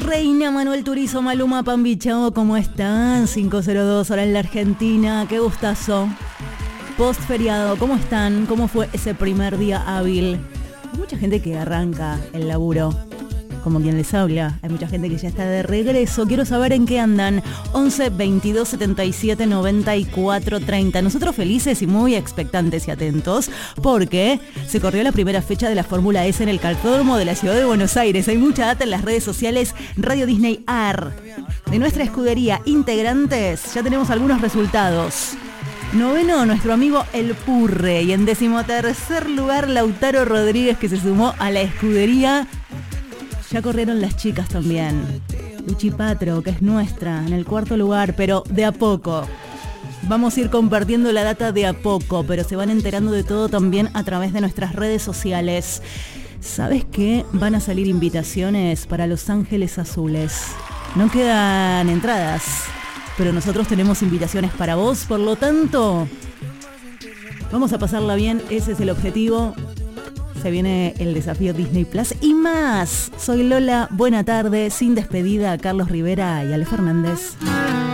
Reina, Manuel Turizo, Maluma, Pambichao, ¿cómo están? 5:02 hora en la Argentina, qué gustazo. Post feriado, ¿cómo están? ¿Cómo fue ese primer día hábil? Hay mucha gente que arranca el laburo, como quien les habla. Hay mucha gente que ya está de regreso. Quiero saber en qué andan. 11 22 77 94 30. Nosotros felices y muy expectantes y atentos porque se corrió la primera fecha de la Fórmula S en el Cartódromo de la Ciudad de Buenos Aires. Hay mucha data en las redes sociales. Radio Disney AR. De nuestra escudería integrantes ya tenemos algunos resultados. Noveno, nuestro amigo El Purre. Y en 13º lugar, Lautaro Rodríguez, que se sumó a la escudería. Ya corrieron las chicas también. Luchi Patro, que es nuestra, en el 4º lugar, pero de a poco. Vamos a ir compartiendo la data de a poco, pero se van enterando de todo también a través de nuestras redes sociales. ¿Sabes qué? Van a salir invitaciones para Los Ángeles Azules. No quedan entradas, pero nosotros tenemos invitaciones para vos, por lo tanto, vamos a pasarla bien, ese es el objetivo. Se viene el desafío Disney Plus y más. Soy Lola, buena tarde, sin despedida a Carlos Rivera y Ale Fernández.